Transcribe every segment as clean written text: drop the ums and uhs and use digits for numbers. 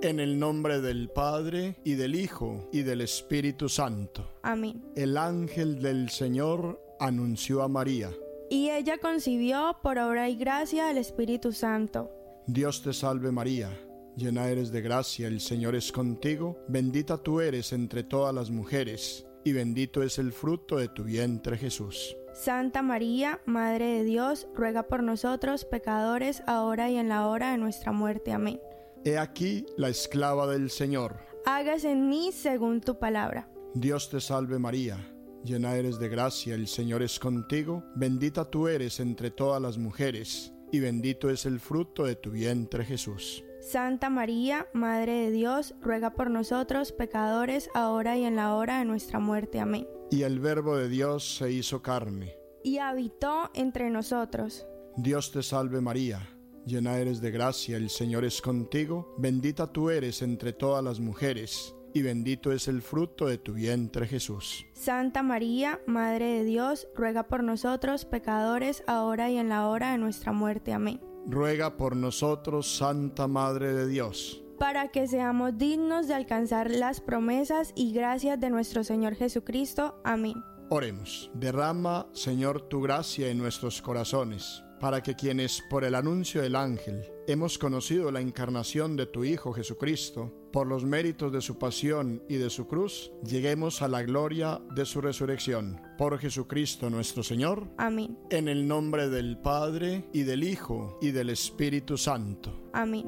En el nombre del Padre, y del Hijo, y del Espíritu Santo. Amén. El ángel del Señor anunció a María. Y ella concibió por obra y gracia del Espíritu Santo. Dios te salve María, llena eres de gracia, el Señor es contigo, bendita tú eres entre todas las mujeres, y bendito es el fruto de tu vientre Jesús. Santa María, Madre de Dios, ruega por nosotros pecadores, ahora y en la hora de nuestra muerte. Amén. He aquí la esclava del Señor. Hágase en mí según tu palabra. Dios te salve María, llena eres de gracia, el Señor es contigo, bendita tú eres entre todas las mujeres, y bendito es el fruto de tu vientre Jesús. Santa María, Madre de Dios, ruega por nosotros pecadores, ahora y en la hora de nuestra muerte. Amén. Y el Verbo de Dios se hizo carne. Y habitó entre nosotros. Dios te salve María, llena eres de gracia, el Señor es contigo, bendita tú eres entre todas las mujeres, y bendito es el fruto de tu vientre Jesús. Santa María, Madre de Dios, ruega por nosotros pecadores, ahora y en la hora de nuestra muerte. Amén. Ruega por nosotros, Santa Madre de Dios, para que seamos dignos de alcanzar las promesas y gracias de nuestro Señor Jesucristo. Amén. Oremos. Derrama, Señor, tu gracia en nuestros corazones, para que quienes por el anuncio del ángel hemos conocido la encarnación de tu Hijo Jesucristo, por los méritos de su pasión y de su cruz, lleguemos a la gloria de su resurrección. Por Jesucristo nuestro Señor. Amén. En el nombre del Padre, y del Hijo, y del Espíritu Santo. Amén.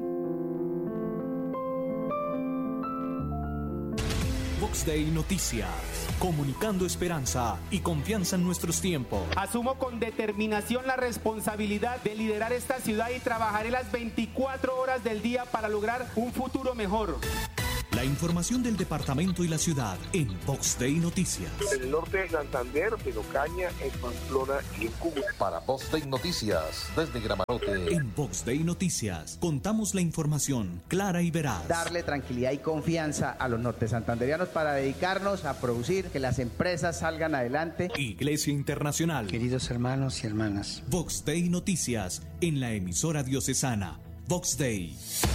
Vox Day Noticias, comunicando esperanza y confianza en nuestros tiempos. Asumo con determinación la responsabilidad de liderar esta ciudad y trabajaré las 24 horas del día para lograr un futuro mejor. La información del departamento y la ciudad en Vox Day Noticias. En el norte de Santander, en Ocaña, en Pamplona y en Cúcuta. Para Vox Day Noticias, desde Gramarote. En Vox Day Noticias, contamos la información clara y veraz. Darle tranquilidad y confianza a los norte santanderianos para dedicarnos a producir, que las empresas salgan adelante. Iglesia Internacional. Queridos hermanos y hermanas. Vox Day Noticias, en la emisora diocesana. Vox Day.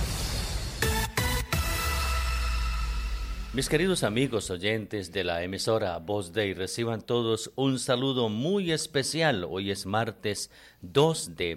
Mis queridos amigos oyentes de la emisora Vox Day, reciban todos un saludo muy especial. Hoy es martes 2 de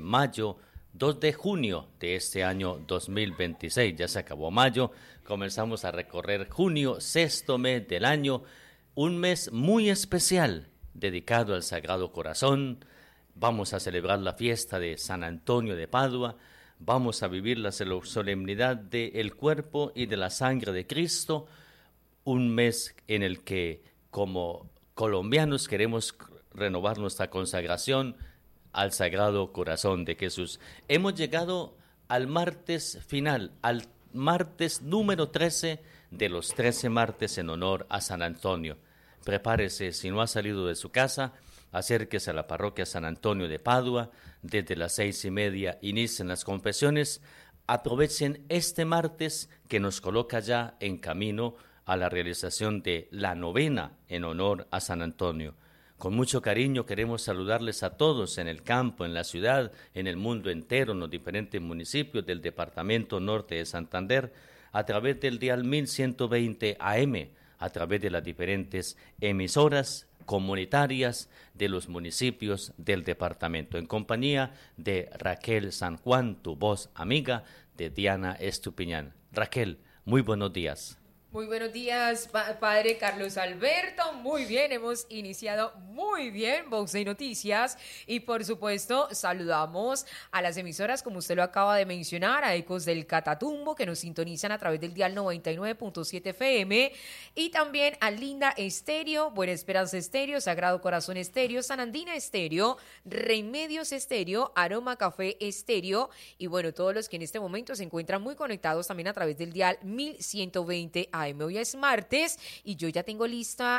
junio de este año 2026. Ya se acabó mayo, comenzamos a recorrer junio, sexto mes del año, un mes muy especial dedicado al Sagrado Corazón. Vamos a celebrar la fiesta de San Antonio de Padua, vamos a vivir la solemnidad del cuerpo y de la sangre de Cristo. Un mes en el que como colombianos queremos renovar nuestra consagración al Sagrado Corazón de Jesús. Hemos llegado al martes final, al martes número 13 de los 13 martes en honor a San Antonio. Prepárese, si no ha salido de su casa, acérquese a la parroquia San Antonio de Padua. Desde las 6:30 inician las confesiones. Aprovechen este martes que nos coloca ya en camino a la realización de la novena en honor a San Antonio. Con mucho cariño queremos saludarles a todos en el campo, en la ciudad, en el mundo entero, en los diferentes municipios del departamento norte de Santander, a través del dial 1120 AM, a través de las diferentes emisoras comunitarias de los municipios del departamento, en compañía de Raquel San Juan, tu voz amiga, de Diana Estupiñán. Raquel, muy buenos días. Muy buenos días, padre Carlos Alberto. Muy bien, hemos iniciado muy bien Vox Day Noticias y por supuesto saludamos a las emisoras, como usted lo acaba de mencionar, a Ecos del Catatumbo, que nos sintonizan a través del dial 99.7 FM, y también a Linda Estéreo, Buena Esperanza Estéreo, Sagrado Corazón Estéreo, San Andina Estéreo, Remedios Estéreo, Aroma Café Estéreo, y bueno, todos los que en este momento se encuentran muy conectados también a través del dial 1120 AM. Hoy es martes y yo ya tengo lista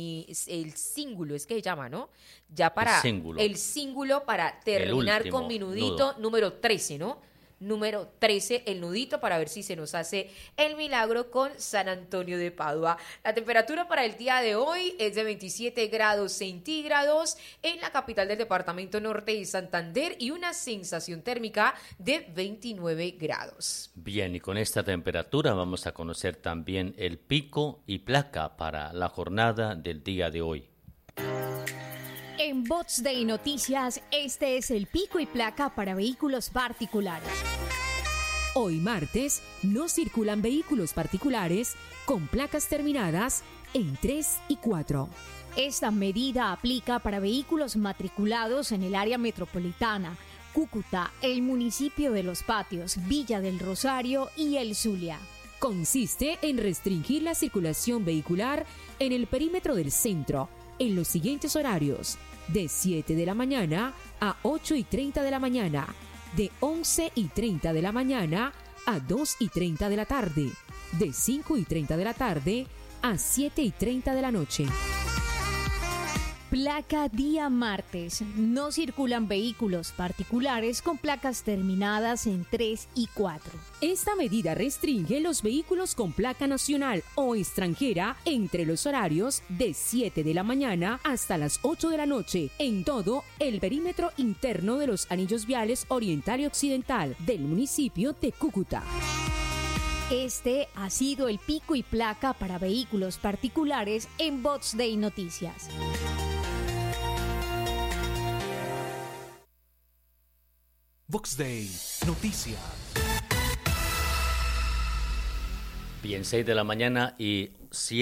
el cíngulo, es que se llama, ¿no? Ya para el cíngulo para terminar con mi nudito número 13, ¿no? número 13, el nudito, para ver si se nos hace el milagro con San Antonio de Padua. La temperatura para el día de hoy es de 27 grados centígrados en la capital del departamento norte de Santander y una sensación térmica de 29 grados. Bien, y con esta temperatura vamos a conocer también el pico y placa para la jornada del día de hoy. En Bots Day Noticias, este es el pico y placa para vehículos particulares. Hoy martes no circulan vehículos particulares con placas terminadas en 3 y 4. Esta medida aplica para vehículos matriculados en el área metropolitana, Cúcuta, el municipio de Los Patios, Villa del Rosario y El Zulia. Consiste en restringir la circulación vehicular en el perímetro del centro en los siguientes horarios: de 7 de la mañana a 8:30 de la mañana, de 11:30 de la mañana a 2:30 de la tarde, de 5:30 de la tarde a 7:30 de la noche. Placa día martes. No circulan vehículos particulares con placas terminadas en 3 y 4. Esta medida restringe los vehículos con placa nacional o extranjera entre los horarios de 7 de la mañana hasta las 8 de la noche en todo el perímetro interno de los anillos viales oriental y occidental del municipio de Cúcuta. Este ha sido el pico y placa para vehículos particulares en Bots Day Noticias. Vox Day Noticias. Bien, 6 de la mañana y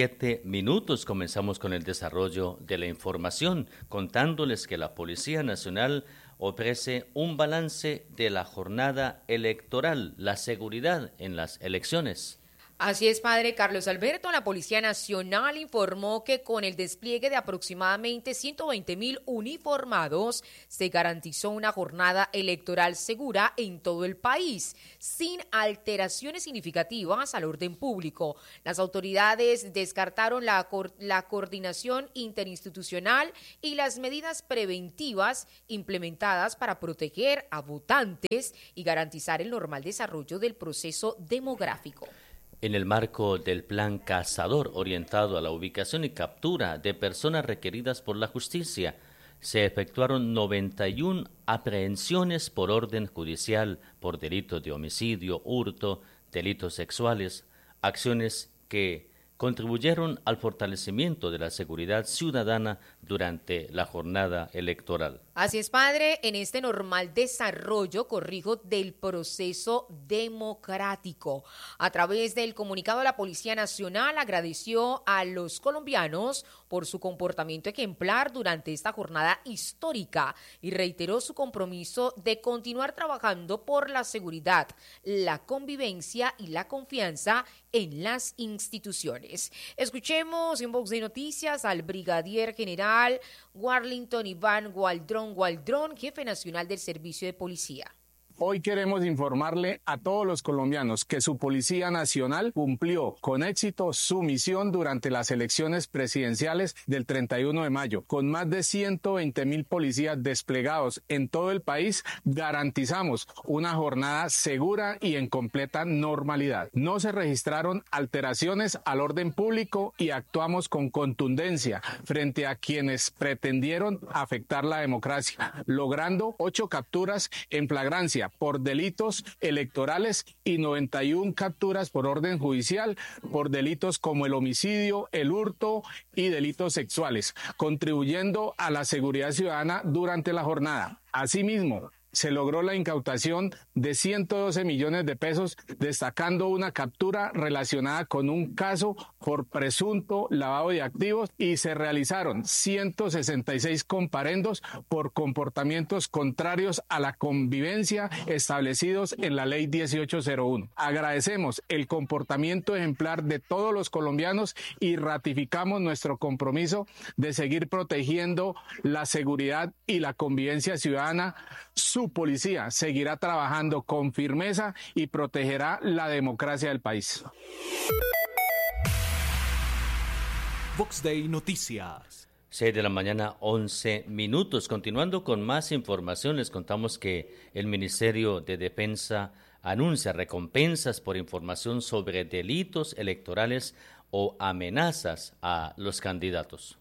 7 minutos. Comenzamos con el desarrollo de la información, contándoles que la Policía Nacional ofrece un balance de la jornada electoral, la seguridad en las elecciones. Así es, padre Carlos Alberto. La Policía Nacional informó que con el despliegue de aproximadamente 120.000 uniformados se garantizó una jornada electoral segura en todo el país, sin alteraciones significativas al orden público. Las autoridades descartaron la coordinación interinstitucional y las medidas preventivas implementadas para proteger a votantes y garantizar el normal desarrollo del proceso demográfico. En el marco del Plan Cazador orientado a la ubicación y captura de personas requeridas por la justicia, se efectuaron 91 aprehensiones por orden judicial por delitos de homicidio, hurto, delitos sexuales, acciones que contribuyeron al fortalecimiento de la seguridad ciudadana durante la jornada electoral. Así es, padre, en este normal desarrollo, del proceso democrático. A través del comunicado, la Policía Nacional agradeció a los colombianos por su comportamiento ejemplar durante esta jornada histórica y reiteró su compromiso de continuar trabajando por la seguridad, la convivencia y la confianza en las instituciones. Escuchemos en Vox de Noticias al brigadier general Warlington Iván Gualdrón, jefe nacional del Servicio de Policía. Hoy queremos informarle a todos los colombianos que su Policía Nacional cumplió con éxito su misión durante las elecciones presidenciales del 31 de mayo. Con más de 120.000 policías desplegados en todo el país, garantizamos una jornada segura y en completa normalidad. No se registraron alteraciones al orden público y actuamos con contundencia frente a quienes pretendieron afectar la democracia, logrando 8 capturas en flagrancia por delitos electorales y 91 capturas por orden judicial por delitos como el homicidio, el hurto y delitos sexuales, contribuyendo a la seguridad ciudadana durante la jornada. Asimismo, se logró la incautación de 112 millones de pesos, destacando una captura relacionada con un caso por presunto lavado de activos y se realizaron 166 comparendos por comportamientos contrarios a la convivencia establecidos en la Ley 1801. Agradecemos el comportamiento ejemplar de todos los colombianos y ratificamos nuestro compromiso de seguir protegiendo la seguridad y la convivencia ciudadana. Su policía seguirá trabajando con firmeza y protegerá la democracia del país. Vox Day Noticias. 6 de la mañana, 11 minutos. Continuando con más información, les contamos que el Ministerio de Defensa anuncia recompensas por información sobre delitos electorales o amenazas a los candidatos.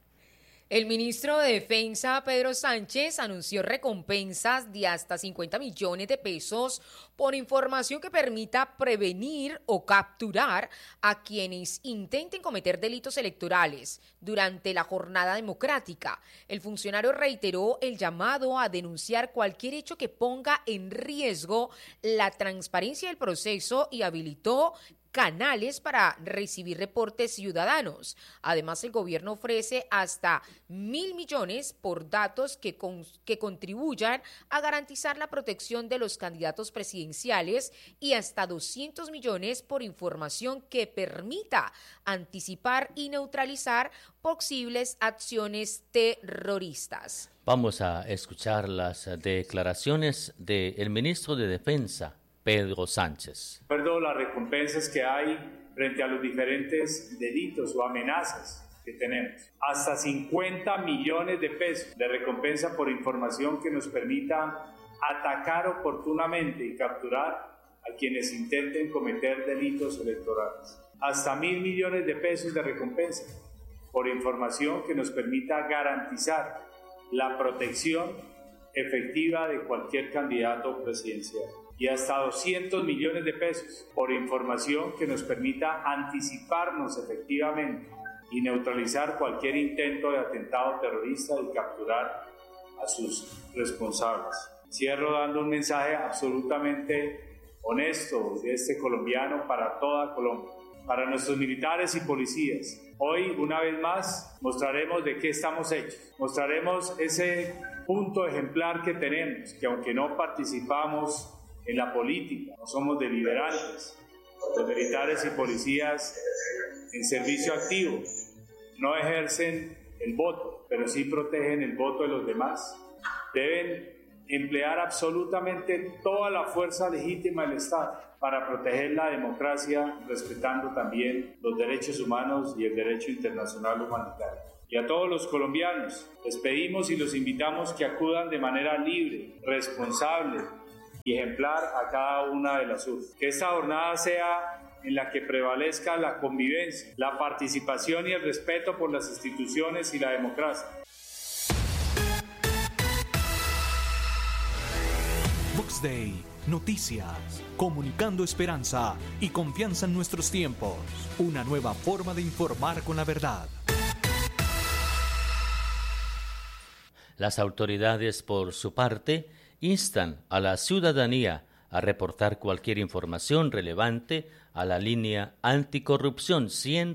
El ministro de Defensa, Pedro Sánchez, anunció recompensas de hasta 50 millones de pesos por información que permita prevenir o capturar a quienes intenten cometer delitos electorales durante la jornada democrática. El funcionario reiteró el llamado a denunciar cualquier hecho que ponga en riesgo la transparencia del proceso y habilitó canales para recibir reportes ciudadanos. Además, el gobierno ofrece hasta 1.000 millones por datos que contribuyan a garantizar la protección de los candidatos presidenciales y hasta 200 millones por información que permita anticipar y neutralizar posibles acciones terroristas. Vamos a escuchar las declaraciones del ministro de Defensa, Pedro Sánchez. De acuerdo a las recompensas que hay frente a los diferentes delitos o amenazas que tenemos, hasta 50 millones de pesos de recompensa por información que nos permita atacar oportunamente y capturar a quienes intenten cometer delitos electorales, hasta 1.000 millones de pesos de recompensa por información que nos permita garantizar la protección efectiva de cualquier candidato presidencial, y hasta 200 millones de pesos por información que nos permita anticiparnos efectivamente y neutralizar cualquier intento de atentado terrorista y capturar a sus responsables. Cierro dando un mensaje absolutamente honesto de este colombiano para toda Colombia, para nuestros militares y policías. Hoy, una vez más, mostraremos de qué estamos hechos, mostraremos ese punto ejemplar que tenemos, que aunque no participamos en la política, no somos deliberantes. Los militares y policías en servicio activo no ejercen el voto, pero sí protegen el voto de los demás. Deben emplear absolutamente toda la fuerza legítima del Estado para proteger la democracia, respetando también los derechos humanos y el derecho internacional humanitario. Y a todos los colombianos les pedimos y los invitamos que acudan de manera libre, responsable y ejemplar a cada una de las urnas. Que esta jornada sea en la que prevalezca la convivencia, la participación y el respeto por las instituciones y la democracia. Vox Day, noticias, comunicando esperanza y confianza en nuestros tiempos. Una nueva forma de informar con la verdad. Las autoridades, por su parte, instan a la ciudadanía a reportar cualquier información relevante a la línea anticorrupción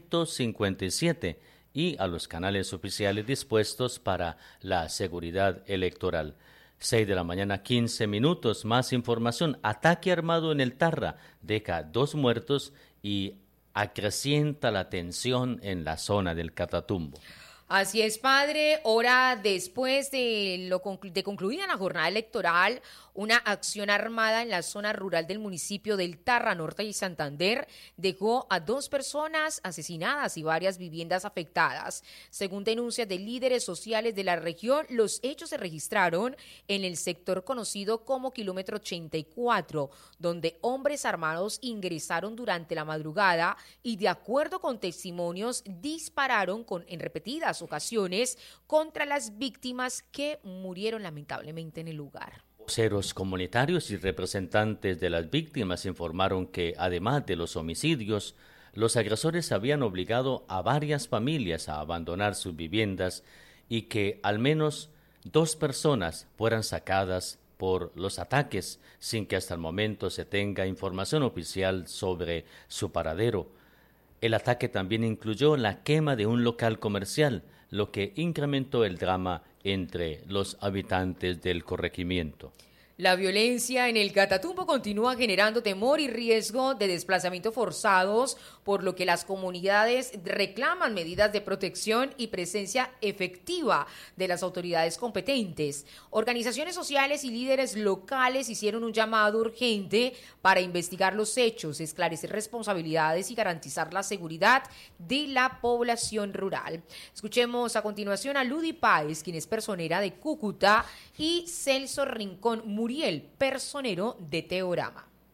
157 y a los canales oficiales dispuestos para la seguridad electoral. 6 de la mañana, 15 minutos, más información. Ataque armado en el Tarra deja 2 muertos y acrecienta la tensión en la zona del Catatumbo. Así es, padre. Hora después de concluida la jornada electoral, una acción armada en la zona rural del municipio del Tarra Norte y Santander dejó a 2 personas asesinadas y varias viviendas afectadas. Según denuncias de líderes sociales de la región, los hechos se registraron en el sector conocido como Kilómetro 84, donde hombres armados ingresaron durante la madrugada y, de acuerdo con testimonios, dispararon en repetidas ocasiones contra las víctimas que murieron lamentablemente en el lugar. Voceros comunitarios y representantes de las víctimas informaron que, además de los homicidios, los agresores habían obligado a varias familias a abandonar sus viviendas y que al menos 2 personas fueran sacadas por los ataques, sin que hasta el momento se tenga información oficial sobre su paradero. El ataque también incluyó la quema de un local comercial, lo que incrementó el drama entre los habitantes del corregimiento. La violencia en el Catatumbo continúa generando temor y riesgo de desplazamiento forzados, por lo que las comunidades reclaman medidas de protección y presencia efectiva de las autoridades competentes. Organizaciones sociales y líderes locales hicieron un llamado urgente para investigar los hechos, esclarecer responsabilidades y garantizar la seguridad de la población rural. Escuchemos a continuación a Ludy Páez, quien es personera de Cúcuta, y Celso Rincón Muriel, personero de Teorama.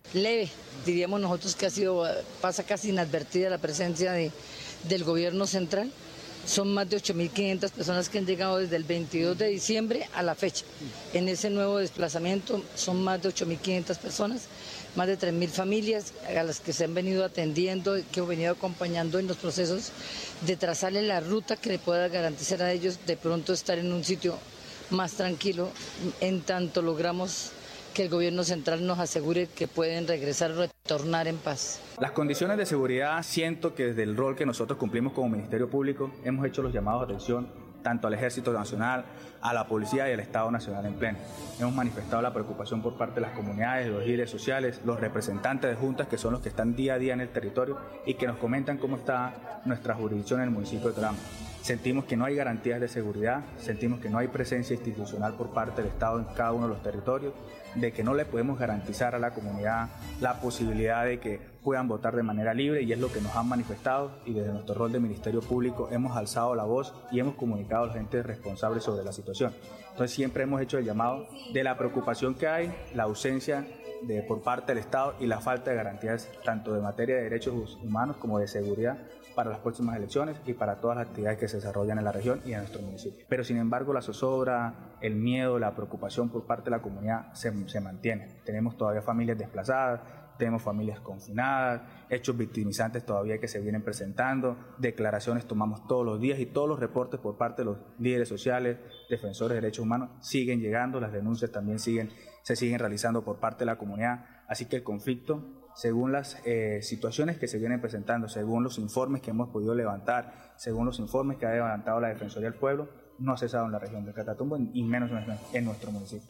Leve, diríamos nosotros que pasa casi inadvertida la presencia del gobierno central. Son más de 8.500 personas que han llegado desde el 22 de diciembre a la fecha. En ese nuevo desplazamiento son más de 8.500 personas, más de 3.000 familias a las que se han venido atendiendo, que han venido acompañando en los procesos de trazarle la ruta que le pueda garantizar a ellos de pronto estar en un sitio más tranquilo, en tanto logramos que el gobierno central nos asegure que pueden regresar o retornar en paz. Las condiciones de seguridad, siento que desde el rol que nosotros cumplimos como Ministerio Público, hemos hecho los llamados de atención tanto al Ejército Nacional, a la Policía y al Estado Nacional en pleno. Hemos manifestado la preocupación por parte de las comunidades, de los líderes sociales, los representantes de juntas que son los que están día a día en el territorio y que nos comentan cómo está nuestra jurisdicción en el municipio de Turamo. Sentimos que no hay garantías de seguridad, sentimos que no hay presencia institucional por parte del Estado en cada uno de los territorios, de que no le podemos garantizar a la comunidad la posibilidad de que puedan votar de manera libre, y es lo que nos han manifestado, y desde nuestro rol de Ministerio Público hemos alzado la voz y hemos comunicado a la gente responsable sobre la situación. Entonces siempre hemos hecho el llamado de la preocupación que hay, la ausencia por parte del Estado y la falta de garantías tanto de materia de derechos humanos como de seguridad para las próximas elecciones y para todas las actividades que se desarrollan en la región y en nuestro municipio. Pero sin embargo la zozobra, el miedo, la preocupación por parte de la comunidad se mantiene. Tenemos todavía familias desplazadas, tenemos familias confinadas, hechos victimizantes todavía que se vienen presentando, declaraciones tomamos todos los días y todos los reportes por parte de los líderes sociales, defensores de derechos humanos siguen llegando, las denuncias también se siguen realizando por parte de la comunidad, así que el conflicto, según las situaciones que se vienen presentando, según los informes que hemos podido levantar, según los informes que ha levantado la Defensoría del Pueblo, no ha cesado en la región del Catatumbo y menos en nuestro municipio.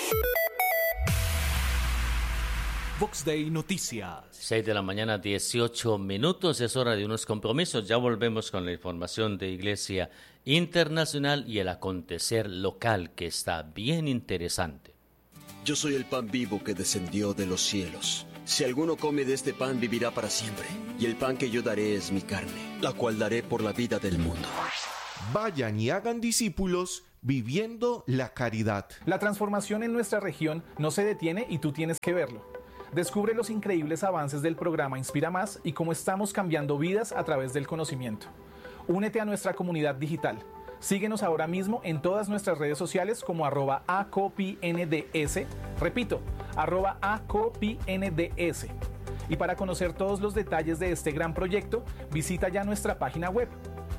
Vox Day Noticias. 6 de la mañana, 18 minutos. Es hora de unos compromisos. Ya volvemos con la información de Iglesia Internacional y el acontecer local, que está bien interesante. Yo soy el pan vivo que descendió de los cielos. Si alguno come de este pan, vivirá para siempre. Y el pan que yo daré es mi carne, la cual daré por la vida del mundo. Vayan y hagan discípulos viviendo la caridad. La transformación en nuestra región no se detiene y tú tienes que verlo. Descubre los increíbles avances del programa Inspira Más y cómo estamos cambiando vidas a través del conocimiento. Únete a nuestra comunidad digital. Síguenos ahora mismo en todas nuestras redes sociales como @acopinds. Repito, @acopinds. Y para conocer todos los detalles de este gran proyecto, visita ya nuestra página web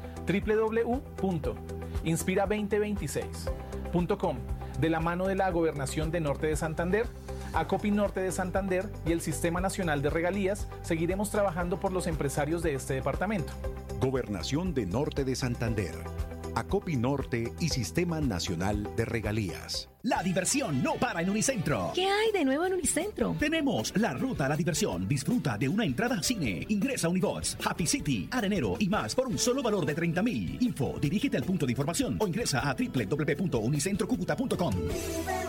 www.inspira2026.com, de la mano de la Gobernación de Norte de Santander, Acopi Norte de Santander y el Sistema Nacional de Regalías. Seguiremos trabajando por los empresarios de este departamento. Gobernación de Norte de Santander, Acopi Norte y Sistema Nacional de Regalías. La diversión no para en Unicentro. ¿Qué hay de nuevo en Unicentro? Tenemos la ruta a la diversión. Disfruta de una entrada al cine. Ingresa a Unibox, Happy City, Arenero y más por un solo valor de 30.000. Info, dirígete al punto de información o ingresa a www.unicentrocucuta.com.